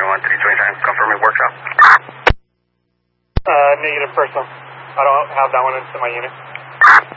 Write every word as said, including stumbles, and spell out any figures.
one three twenty-nine, confirming workshop. Uh, negative personal. I don't have that one into my unit.